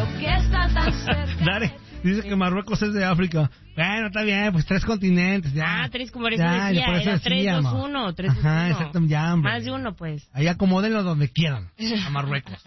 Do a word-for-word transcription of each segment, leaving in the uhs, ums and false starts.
que está tan cerca. Dale, dice que Marruecos es de África. Bueno, está bien, pues tres continentes, ya. Ah, tres, como por eso ya, decía, por eso era decía, tres, dos, ma. uno, tres, dos, Ajá, uno. exacto, ya, hombre. Más de uno, pues. Ahí acomódenlo donde quieran, a Marruecos.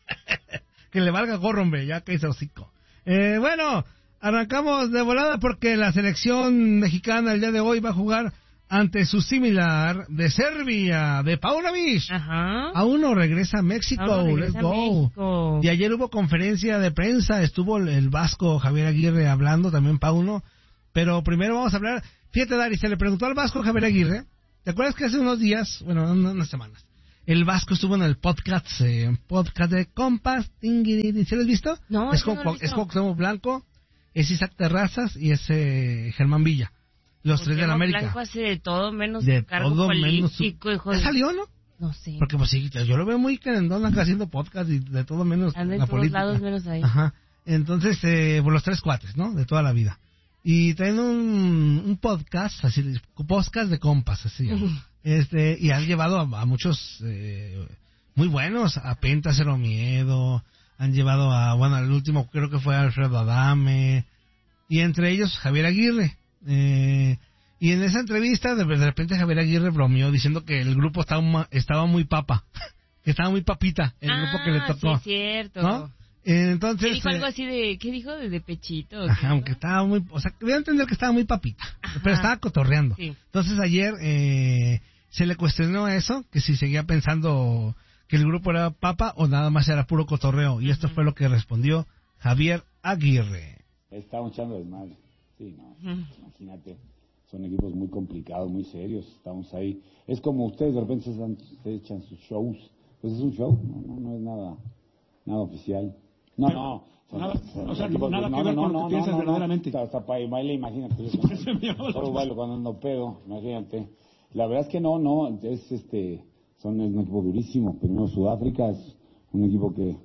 Que le valga gorro, hombre, ya que hice hocico. Eh, bueno, arrancamos de volada porque la selección mexicana el día de hoy va a jugar ante su similar de Serbia, de Paunovic. Ajá. Aún no regresa a México, Aún no let's regresa a go. México. Y ayer hubo conferencia de prensa, estuvo el, el vasco Javier Aguirre hablando, también Pauno. Pero primero vamos a hablar, fíjate Dari, se le preguntó al vasco Javier Aguirre, ¿te acuerdas que hace unos días, bueno, unas, unas semanas, el vasco estuvo en el podcast, eh, podcast de Compas, tingui, ¿se lo has visto? No, es no lo he con, visto. es Cuauhtémoc Blanco, es Isaac Terrazas y es eh, Germán Villa. Los tres de la América. Blanco hace de todo menos de cargo todo menos su... político, hijo ¿Ya de... salió, no? No sé. Porque pues sí, yo lo veo muy querendón acá haciendo podcast y de todo menos Anda en la todos política. lados menos ahí. Ajá. Entonces, eh, por los tres cuates, ¿no? De toda la vida. Y traen un, un podcast, así, podcast de compas, así. este Y han llevado a, a muchos eh, muy buenos, a Penta Cero Miedo, han llevado a, bueno, el último creo que fue Alfredo Adame, y entre ellos Javier Aguirre. Eh, y en esa entrevista, de, de repente Javier Aguirre bromeó diciendo que el grupo estaba, estaba muy papa, que estaba muy papita, el ah, grupo que le tocó. Sí, cierto. ¿No? Entonces, ¿Qué dijo eh, algo así de, qué dijo? De, de pechito. Ajá, aunque estaba muy, o sea, voy a entender que estaba muy papita, ajá, pero estaba cotorreando. Sí. Entonces ayer eh, se le cuestionó eso, que si seguía pensando que el grupo era papa o nada más era puro cotorreo. Y uh-huh. Esto fue lo que respondió Javier Aguirre. Estamos echando desmadre, sí, no, uh-huh. Imagínate, son equipos muy complicados, muy serios, estamos ahí. Es como ustedes de repente se, dan, se echan sus shows, pues es un show, no, no, no es nada, nada oficial. No, pero, no. Son, nada, son o sea, equipos, nada no, que ver no, con no, lo que no, piensas no, verdaderamente. No, hasta para baile, imagínate. Yo solo bailo cuando ando pedo, imagínate. La verdad es que no, no, es este, son es un equipo durísimo. Primero Sudáfrica es un equipo que,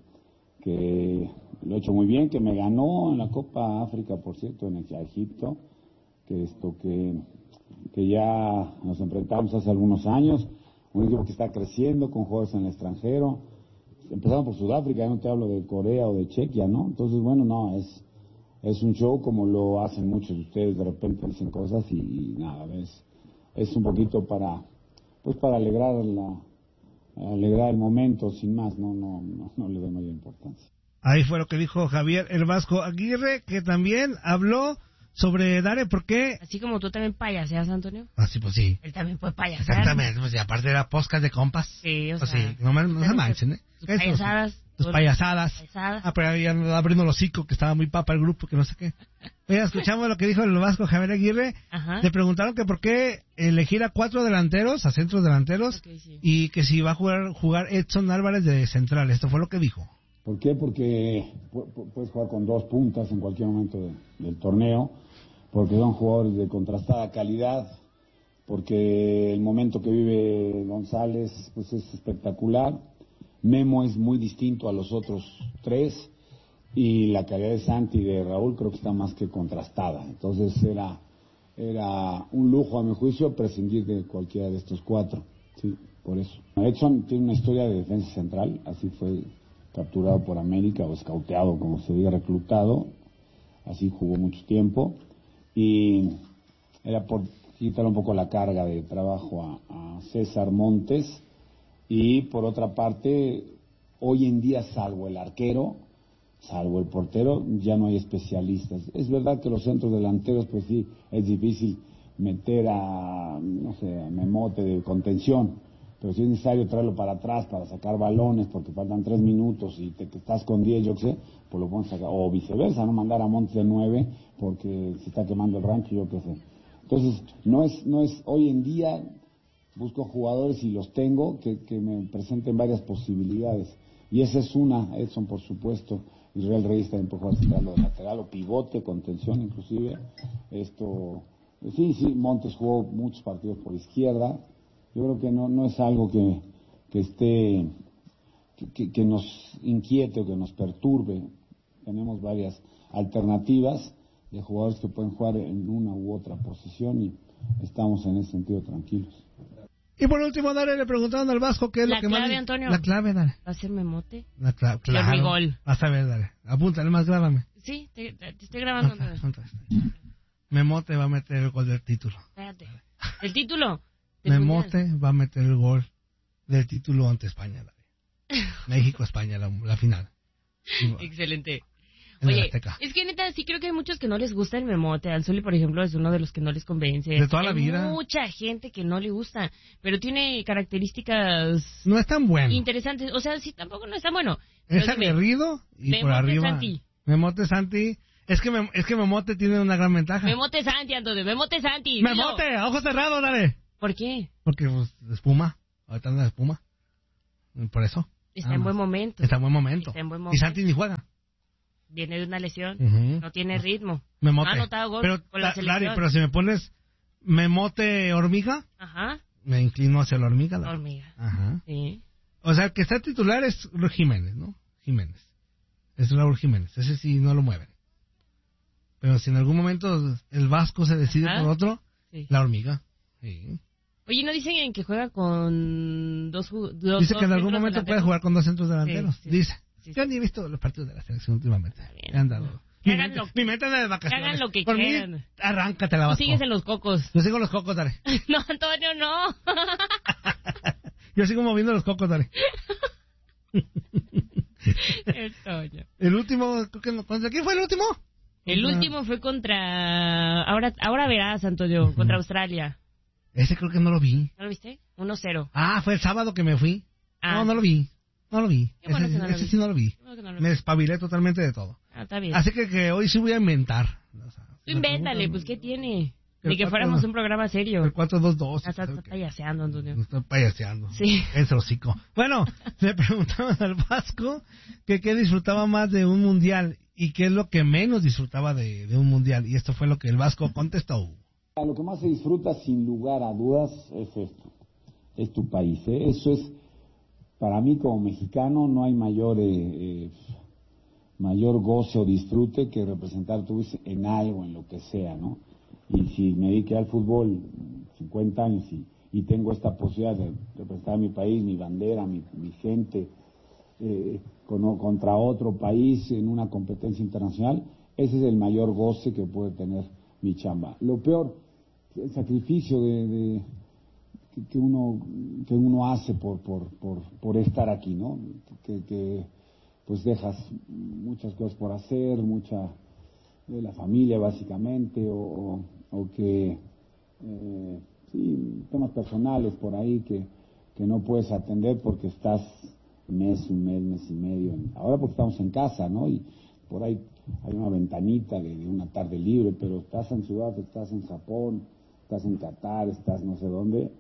que lo ha hecho muy bien, que me ganó en la Copa África, por cierto, en Egipto, que esto que, que ya nos enfrentamos hace algunos años. Un equipo que está creciendo con jugadores en el extranjero. Empezamos por Sudáfrica, ya no te hablo de Corea o de Chequia, ¿no? Entonces, bueno, no, es es un show como lo hacen muchos de ustedes, de repente dicen cosas y, y nada, es, es un poquito para, pues para alegrar la, alegrar el momento, sin más, no, no, no, no le doy mayor importancia. Ahí fue lo que dijo Javier el Vasco Aguirre, que también habló sobre Dare, ¿por qué? Así como tú también payaseas, Antonio. Así pues sí. Él también puede payasear. Exactamente, pues y aparte era podcast de compas. Sí, o pues sea. Sí, no, me, no se manchen, ¿eh? Tus payasadas. Tus payasadas. payasadas. Ah, pero ya abriendo el hocico, que estaba muy papa el grupo, que no sé qué. Oye, escuchamos lo que dijo el Vasco Javier Aguirre. Ajá. Le preguntaron que por qué elegir a cuatro delanteros, a centros delanteros, okay, sí. Y que si va a jugar, jugar Edson Álvarez de central. Esto fue lo que dijo. ¿Por qué? Porque puedes jugar con dos puntas en cualquier momento de, del torneo, porque son jugadores de contrastada calidad, porque el momento que vive González pues es espectacular. Memo es muy distinto a los otros tres y la calidad de Santi y de Raúl creo que está más que contrastada. Entonces era era un lujo a mi juicio prescindir de cualquiera de estos cuatro. Sí, por eso. Edson tiene una historia de defensa central, así fue capturado por América o escauteado, como se diga, reclutado, así jugó mucho tiempo y era por quitar un poco la carga de trabajo a, a César Montes. Y por otra parte, hoy en día, salvo el arquero, salvo el portero, ya no hay especialistas. Es verdad que los centros delanteros, pues sí, es difícil meter a, no sé, a Memote de contención, pero si es necesario traerlo para atrás para sacar balones porque faltan tres minutos y te, te estás con diez, yo qué sé, pues lo pones acá, o viceversa, no mandar a Montes de nueve porque se está quemando el rancho, yo qué sé. Entonces, no es, no es, hoy en día busco jugadores y los tengo que, que me presenten varias posibilidades. Y esa es una, Edson por supuesto, Israel Reyes también puede jugar central o de lateral o pivote, contención inclusive. Esto, sí, sí, Montes jugó muchos partidos por izquierda. Yo creo que no, no es algo que, que esté, que, que nos inquiete o que nos perturbe. Tenemos varias alternativas de jugadores que pueden jugar en una u otra posición y estamos en ese sentido tranquilos. Y por último, Dale, le preguntaron al Vasco qué es La lo que más... clave, le- Antonio. La clave, Dale. ¿Va a ser memote? La clave, Yo claro. mi gol. Vas a ver, Dale. Apúntale más, grábame. Sí, te, te estoy grabando. Apúntale, Antonio. apúntale. Memote va a meter el gol del título. Espérate. ¿El título? del Memote Mundial. va a meter el gol del título ante España, Dale. México-España, la, la final. Excelente. En el Oye, Azteca. es que neta, sí creo que hay muchos que no les gusta el memote. Anzuli, por ejemplo, es uno de los que no les convence. De toda la Hay vida. mucha gente que no le gusta, pero tiene características No es tan bueno. interesantes. O sea, sí, tampoco no es tan bueno. Pero Es dime, aguerrido y por Memote arriba. Santi. Memote Santi. Es que, Mem- es que Memote tiene una gran ventaja. Memote Santi, Antonio, Memote Santi. dilo. Memote, a ojos cerrados, Dale. ¿Por qué? Porque pues, espuma. Ahorita anda de espuma. Por eso. Está Nada en más. buen momento. Está en buen momento. Está en buen Y momento. Santi ni juega. Viene de una lesión. Ujú. No tiene ritmo. Memote. Ha anotado gol pero, con la ta- selección. Lari, pero si me pones Memote hormiga, Ajá. me inclino hacia la hormiga. Lari. Hormiga. Ajá. Sí. O sea, el que está titular es Jiménez, ¿no? Jiménez. Es Raúl Jiménez. Ese sí no lo mueven. Pero si en algún momento el Vasco se decide Ajá. por otro, Sí. la hormiga. Sí. Oye, ¿no dicen que juega con dos ju- dos Dice dos que en algún centros momento puede delanteros? jugar con dos centros delanteros. Sí, sí. Dice. Sí, Yo sí. ni he visto los partidos de la selección últimamente. bien. Me han dado. Que Mi hagan mente, lo- mi mente anda de vacaciones. hagan lo que Por quieran. mí, arráncate la Tú Vasco. sigues en los cocos. Yo sigo los cocos, dale. No, Antonio, no. Yo sigo moviendo los cocos, dale. Antonio. El último, creo que no- ¿contra quién fue el último? El Contra- último fue contra... Ahora ahora verás, Antonio, contra Australia. Ese creo que no lo vi. ¿No lo viste? uno cero. Ah, fue el sábado que me fui. Ah. No, no lo vi. No lo vi. Qué bueno ese que no lo ese vi. sí no lo vi. No, que no lo Me vi. despabilé totalmente de todo. Ah, está bien. Así que, que hoy sí voy a inventar. O sea, Tú invéntale, pues, ¿qué tiene? El Ni que cuatro- fuéramos un programa serio. El cuatro dos dos. Ah, está, está payaseando, Antonio. No estoy payaseando. Sí. Es el hocico. Bueno, le preguntaban al Vasco que qué disfrutaba más de un mundial y qué es lo que menos disfrutaba de, de un mundial. Y esto fue lo que el Vasco contestó. Lo que más se disfruta, sin lugar a dudas, es esto, es tu país. ¿eh? Eso es, para mí como mexicano, no hay mayor eh, eh, mayor goce o disfrute que representar tu país en algo, en lo que sea, ¿no? Y si me dediqué al fútbol cincuenta años y, y tengo esta posibilidad de representar a mi país, mi bandera, mi, mi gente, eh, con, contra otro país en una competencia internacional, ese es el mayor goce que puede tener mi chamba. Lo peor, el sacrificio de, de que, que uno que uno hace por por por por estar aquí, ¿no? Que, que pues dejas muchas cosas por hacer, mucha de la familia básicamente, o, o, o que eh, sí, temas personales por ahí que que no puedes atender porque estás mes, un mes, mes y medio, en, ahora porque estamos en casa, ¿no? Y por ahí hay una ventanita de, de una tarde libre, pero estás en Ciudad, estás en Japón, estás en Qatar, estás no sé dónde,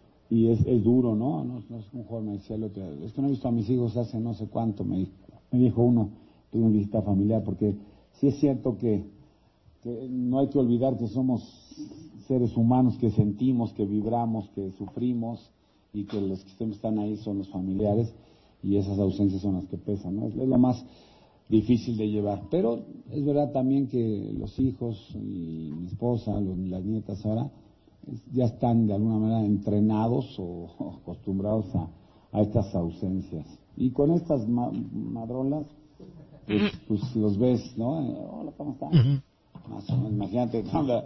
y es, es duro, ¿no? No, no es un joven, me decía el otro día, es que no he visto a mis hijos hace no sé cuánto, me dijo, me dijo uno, tuve una visita familiar, porque sí es cierto que, que no hay que olvidar que somos seres humanos que sentimos, que vibramos, que sufrimos, y que los que siempre están ahí son los familiares, y esas ausencias son las que pesan, ¿no? Es, es lo más difícil de llevar, pero es verdad también que los hijos y mi esposa, los, las nietas ahora, es, ya están de alguna manera entrenados o, o acostumbrados a, a estas ausencias. Y con estas ma madrolas, pues, pues los ves, ¿no? Eh, Hola, ¿cómo están? Uh-huh. Más o menos, imagínate,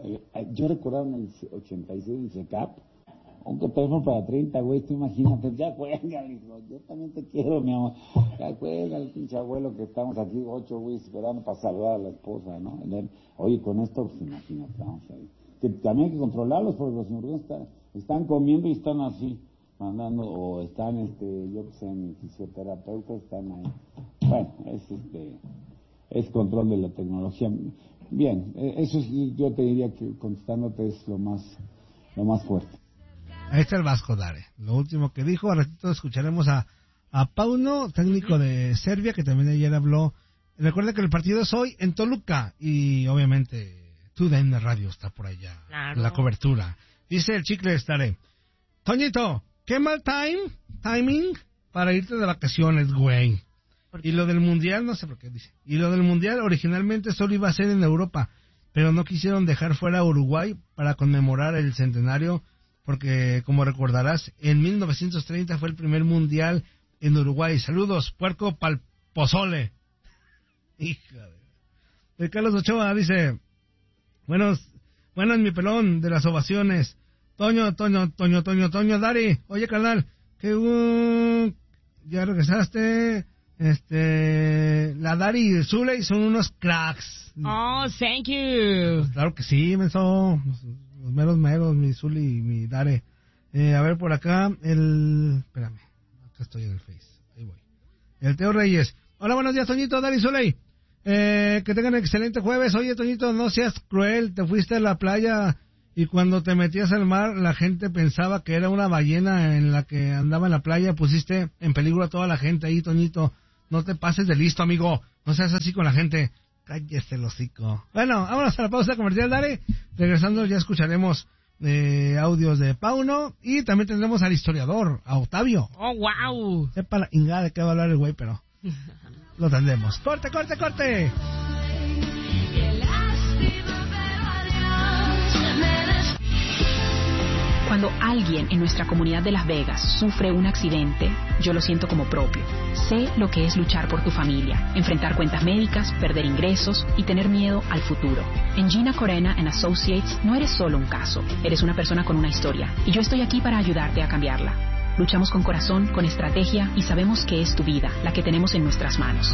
yo recordaba en el ochenta y seis el C E C A P, aunque teléfono para treinta, güey, tú imagínate, ya cuélgale, hijo, yo también te quiero, mi amor, ya cuélgale, pinche abuelo, que estamos aquí ocho, güey, esperando para saludar a la esposa, ¿no? Oye, con esto, pues imagínate, vamos ahí. Que también hay que controlarlos, porque los señores están, están comiendo y están así, mandando, o están, este, yo que sé, mi fisioterapeuta, están ahí. Bueno, es este, es control de la tecnología. Bien, eso es, yo te diría que contestándote es lo más, lo más fuerte. Ahí está el Vasco Dare. Lo último que dijo, ahora ratito escucharemos a, a Pauno, técnico de Serbia, que también ayer habló. Recuerda que el partido es hoy en Toluca y obviamente T U D N Radio está por allá, claro. La cobertura. Dice el chicle Dare, Toñito, qué mal time, timing para irte de vacaciones, güey. Y lo del mundial, no sé por qué dice. Y lo del mundial originalmente solo iba a ser en Europa, pero no quisieron dejar fuera a Uruguay para conmemorar el centenario porque como recordarás, en mil novecientos treinta fue el primer mundial en Uruguay. Saludos, puerco pal pozole. Hija de... El Carlos Ochoa dice, buenos, buenas mi pelón de las ovaciones. Toño, Toño, Toño, Toño, Toño, Dari. Oye, carnal, que uh, ya regresaste. Este, la Dari y el Zuley son unos cracks. Oh, thank you. Pues claro que sí, menso. Los, los meros meros, mi Zuley y mi Dare. Eh, a ver, por acá, el... Espérame, acá estoy en el Face. Ahí voy. El Teo Reyes. Hola, buenos días, Toñito, Dari y Zuley. Eh, que tengan excelente jueves. Oye, Toñito, no seas cruel. Te fuiste a la playa y cuando te metías al mar, la gente pensaba que era una ballena en la que andaba en la playa. Pusiste en peligro a toda la gente ahí, Toñito. No te pases de listo, amigo. No seas así con la gente. Cállese el hocico. Bueno, vámonos a la pausa comercial, dale. Regresando ya escucharemos eh, audios de Pauno y también tendremos al historiador, a Octavio. Oh, wow. Sepa la ingada de qué va a hablar el güey, pero lo tendremos. ¡Corte, corte, corte! Cuando alguien en nuestra comunidad de Las Vegas sufre un accidente, yo lo siento como propio. Sé lo que es luchar por tu familia, enfrentar cuentas médicas, perder ingresos y tener miedo al futuro. En Gina Corena and Associates no eres solo un caso, eres una persona con una historia y yo estoy aquí para ayudarte a cambiarla. Luchamos con corazón, con estrategia y sabemos que es tu vida, la que tenemos en nuestras manos.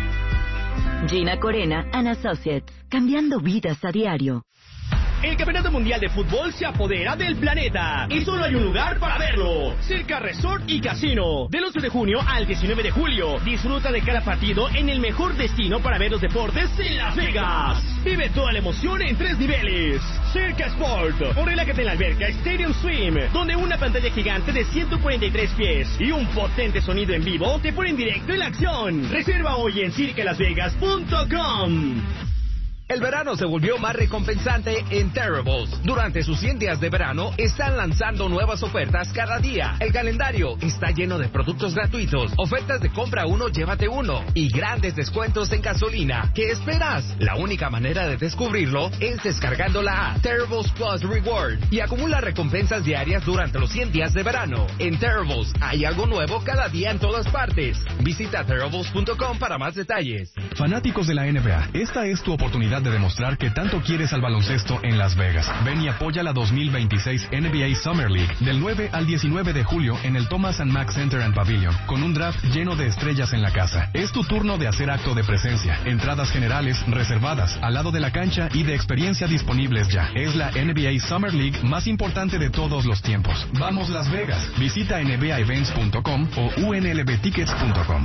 Gina Corena and Associates, cambiando vidas a diario. El Campeonato Mundial de Fútbol se apodera del planeta y solo hay un lugar para verlo: Circa Resort y Casino. Del once de junio al diecinueve de julio, disfruta de cada partido en el mejor destino para ver los deportes en Las Vegas. Vive toda la emoción en tres niveles. Circa Sport, o relájate en la alberca Stadium Swim, donde una pantalla gigante de ciento cuarenta y tres pies y un potente sonido en vivo te ponen directo en la acción. Reserva hoy en circa las vegas punto com. El verano se volvió más recompensante en Terribles. Durante sus cien días de verano, están lanzando nuevas ofertas cada día. El calendario está lleno de productos gratuitos, ofertas de compra uno, llévate uno, y grandes descuentos en gasolina. ¿Qué esperas? La única manera de descubrirlo es descargando la app Terribles Plus Reward y acumula recompensas diarias durante los cien días de verano. En Terribles hay algo nuevo cada día en todas partes. Visita terribles punto com para más detalles. Fanáticos de la N B A, esta es tu oportunidad de demostrar que tanto quieres al baloncesto en Las Vegas. Ven y apoya la dos mil veintiséis N B A Summer League del nueve al diecinueve de julio en el Thomas and Mack Center and Pavilion, con un draft lleno de estrellas en la casa. Es tu turno de hacer acto de presencia. Entradas generales reservadas al lado de la cancha y de experiencia disponibles ya. Es la N B A Summer League más importante de todos los tiempos. Vamos Las Vegas. Visita N B A events punto com o U N L B tickets punto com.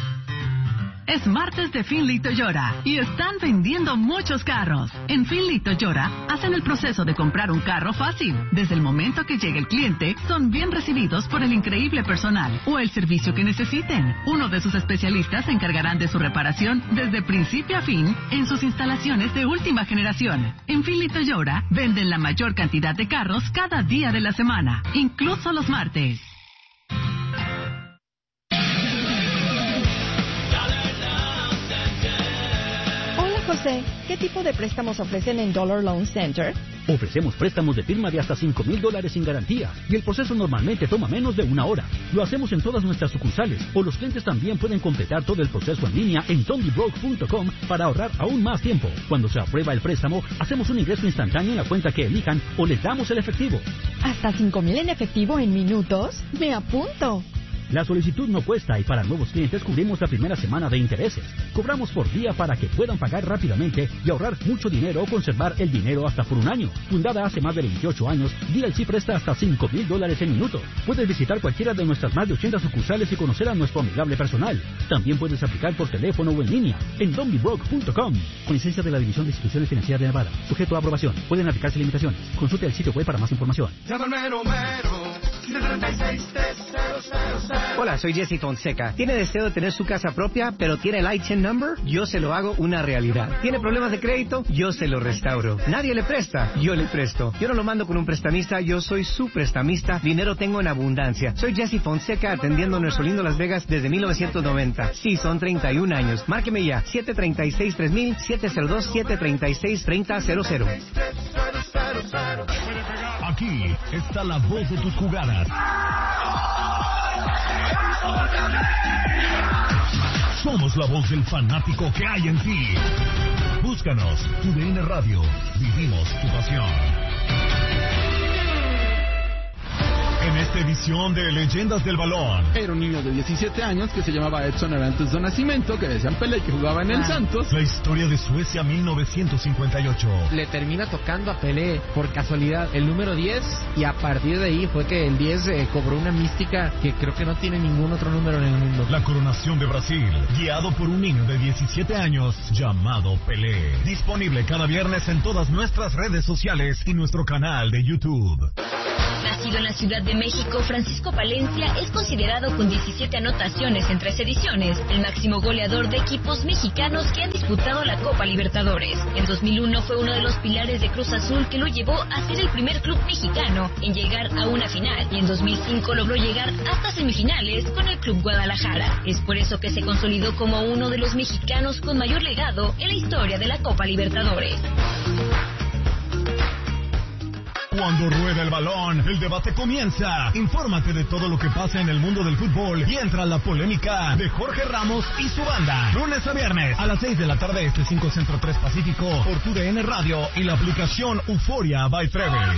Es martes de Finley Toyota y están vendiendo muchos carros. En Finley Toyota hacen el proceso de comprar un carro fácil. Desde el momento que llega el cliente, son bien recibidos por el increíble personal o el servicio que necesiten. Uno de sus especialistas se encargarán de su reparación desde principio a fin en sus instalaciones de última generación. En Finley Toyota venden la mayor cantidad de carros cada día de la semana, incluso los martes. José, ¿qué tipo de préstamos ofrecen en Dollar Loan Center? Ofrecemos préstamos de firma de hasta cinco mil dólares sin garantía y el proceso normalmente toma menos de una hora. Lo hacemos en todas nuestras sucursales o los clientes también pueden completar todo el proceso en línea en dondybroke punto com para ahorrar aún más tiempo. Cuando se aprueba el préstamo, hacemos un ingreso instantáneo en la cuenta que elijan o les damos el efectivo. ¿Hasta cinco mil en efectivo en minutos? ¡Me apunto! La solicitud no cuesta y para nuevos clientes cubrimos la primera semana de intereses. Cobramos por día para que puedan pagar rápidamente y ahorrar mucho dinero o conservar el dinero hasta por un año. Fundada hace más de veintiocho años, D L C presta hasta cinco mil dólares en minutos. Puedes visitar cualquiera de nuestras más de ochenta sucursales y conocer a nuestro amigable personal. También puedes aplicar por teléfono o en línea en dondybroke punto com. Con licencia de la División de Instituciones Financieras de Nevada. Sujeto a aprobación. Pueden aplicarse limitaciones. Consulte el sitio web para más información. Hola, soy Jesse Fonseca. ¿Tiene deseo de tener su casa propia, pero tiene el I T I N number? Yo se lo hago una realidad. ¿Tiene problemas de crédito? Yo se lo restauro. Nadie le presta, yo le presto. Yo no lo mando con un prestamista, yo soy su prestamista. Dinero tengo en abundancia. Soy Jesse Fonseca atendiendo nuestro lindo Las Vegas desde mil novecientos noventa. Sí, son treinta y un años. Márqueme ya. siete tres seis tres mil, siete cero dos, siete tres seis, tres cero cero cero. Aquí está la voz de tus jugadas. Somos la voz del fanático que hay en ti. Búscanos, Tu D N Radio. Vivimos tu pasión. En esta edición de Leyendas del Balón. Era un niño de diecisiete años que se llamaba Edson Arantes do Nascimento, que decían Pelé, que jugaba en el ah. Santos. La historia de Suecia mil novecientos cincuenta y ocho. Le termina tocando a Pelé, por casualidad, el número diez, y a partir de ahí fue que el diez eh, cobró una mística que creo que no tiene ningún otro número en el mundo. La coronación de Brasil, guiado por un niño de diecisiete años llamado Pelé. Disponible cada viernes en todas nuestras redes sociales y nuestro canal de YouTube. Nacido en la Ciudad de México, Francisco Palencia es considerado con diecisiete anotaciones en tres ediciones, el máximo goleador de equipos mexicanos que han disputado la Copa Libertadores. En dos mil uno fue uno de los pilares de Cruz Azul que lo llevó a ser el primer club mexicano en llegar a una final, y en dos mil cinco logró llegar hasta semifinales con el Club Guadalajara. Es por eso que se consolidó como uno de los mexicanos con mayor legado en la historia de la Copa Libertadores. Cuando rueda el balón, el debate comienza. Infórmate de todo lo que pasa en el mundo del fútbol y entra la polémica de Jorge Ramos y su banda. Lunes a viernes a las seis de la tarde, este cinco Centro tres Pacífico, por Tu D N Radio y la aplicación Euforia by Trevi.